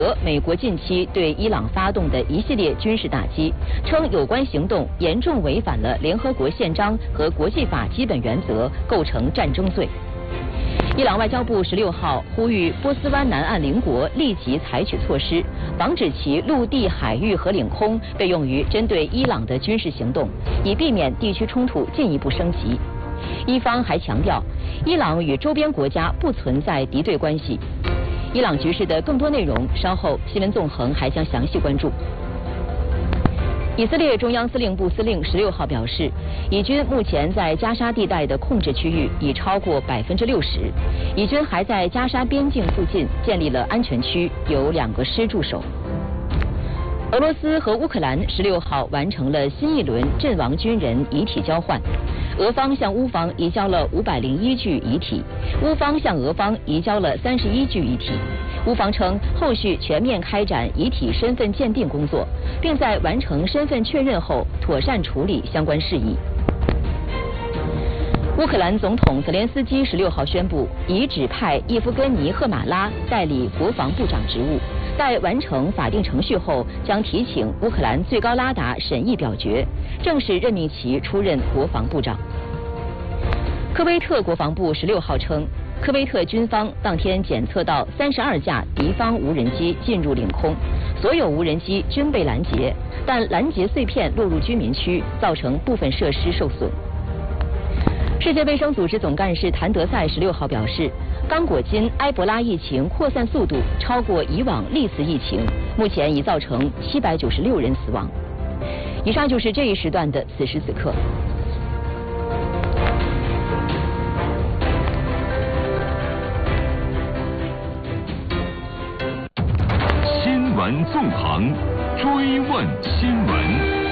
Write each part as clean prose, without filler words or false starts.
美国近期对伊朗发动的一系列军事打击，称有关行动严重违反了联合国宪章和国际法基本原则，构成战争罪。伊朗外交部16号呼吁波斯湾南岸邻国立即采取措施，防止其陆地、海域和领空被用于针对伊朗的军事行动，以避免地区冲突进一步升级。伊方还强调，伊朗与周边国家不存在敌对关系。伊朗局势的更多内容，稍后新闻纵横还将详细关注。以色列中央司令部司令16号表示，以军目前在加沙地带的控制区域已超过60%，以军还在加沙边境附近建立了安全区，有2个师驻守。俄罗斯和乌克兰16号完成了新一轮阵亡军人遗体交换，俄方向乌方移交了501具遗体，乌方向俄方移交了31具遗体。乌方称，后续全面开展遗体身份鉴定工作，并在完成身份确认后妥善处理相关事宜。乌克兰总统泽连斯基16号宣布，已指派叶夫根尼·赫马拉代理国防部长职务。待完成法定程序后，将提请乌克兰最高拉达审议表决，正式任命其出任国防部长。科威特国防部16号称，科威特军方当天检测到32架敌方无人机进入领空，所有无人机均被拦截，但拦截碎片落入居民区，造成部分设施受损。世界卫生组织总干事谭德赛16号表示，刚果金埃博拉疫情扩散速度超过以往历次疫情，目前已造成796人死亡。以上就是这一时段的此时此刻。 新闻纵横，追问新闻。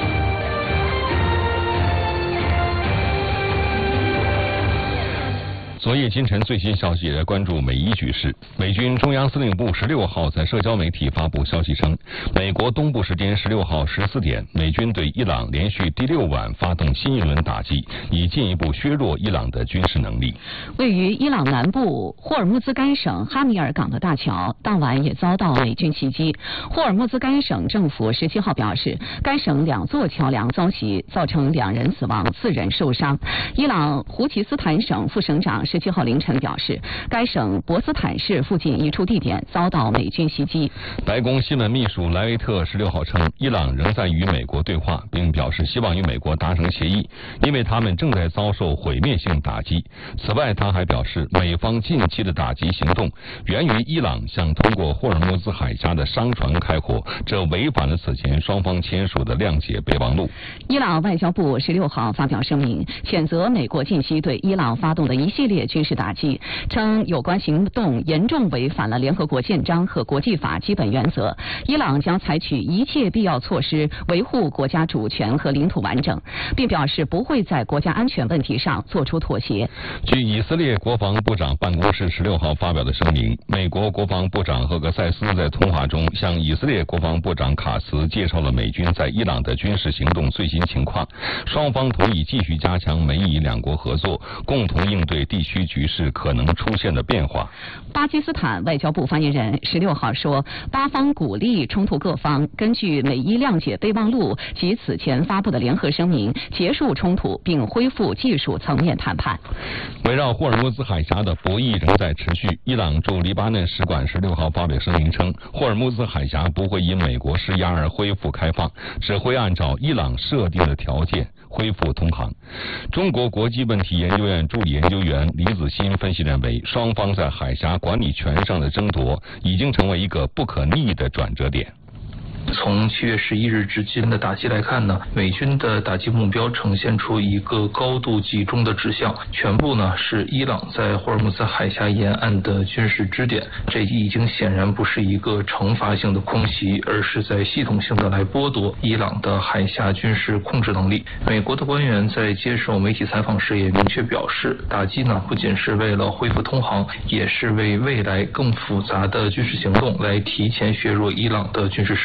昨夜今晨最新消息来关注美伊局势。美军中央司令部16号在社交媒体发布消息称，美国东部时间16号14点，美军对伊朗连续第6晚发动新一轮打击，以进一步削弱伊朗的军事能力。 位于伊朗南部霍尔木兹干省哈米尔港的大桥当晚也遭到美军袭击。霍尔木兹干省政府17号表示，该省2座桥梁遭袭，造成2人死亡，4人受伤。伊朗胡奇斯坦省副省长17号凌晨表示，该省博斯坦市附近一处地点遭到美军袭击。 白宫新闻秘书莱维特16号称，伊朗仍在与美国对话，并表示希望与美国达成协议，因为他们正在遭受毁灭性打击。此外，他还表示，美方近期的打击行动源于伊朗向通过霍尔木兹海峡的商船开火，这违反了此前双方签署的谅解备忘录。 伊朗外交部16号发表声明，谴责美国近期对伊朗发动的一系列军事打击，称有关行动严重违反了联合国宪章和国际法基本原则，伊朗将采取一切必要措施维护国家主权和领土完整，并表示不会在国家安全问题上做出妥协。 据以色列国防部长办公室16号发表的声明，美国国防部长赫格塞斯在通话中向以色列国防部长卡茨介绍了美军在伊朗的军事行动最新情况，双方同意继续加强美以2国合作，共同应对地区局势可能出现的变化。 巴基斯坦外交部发言人16号说，巴方鼓励冲突各方根据美伊谅解备忘录及此前发布的联合声明结束冲突，并恢复技术层面谈判。 围绕霍尔木兹海峡的博弈仍在持续。伊朗驻黎巴嫩使馆16号发表声明称，霍尔木兹海峡不会因美国施压而恢复开放，只会按照伊朗设定的条件恢复通航。中国国际问题研究院助理研究员李子欣分析认为，双方在海峡管理权上的争夺已经成为一个不可逆的转折点。 从7月11日至今的打击来看呢，美军的打击目标呈现出一个高度集中的指向，全部呢是伊朗在霍尔木兹海峡沿岸的军事支点。这已经显然不是一个惩罚性的空袭，而是在系统性的来剥夺伊朗的海峡军事控制能力。美国的官员在接受媒体采访时也明确表示，打击呢不仅是为了恢复通航，也是为未来更复杂的军事行动来提前削弱伊朗的军事实力。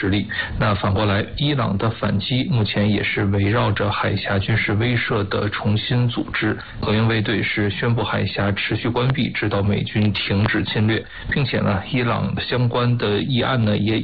那反过来，伊朗的反击目前也是围绕着海峡军事威慑的重新组织。革命卫队是宣布海峡持续关闭，直到美军停止侵略，并且呢，伊朗相关的议案呢也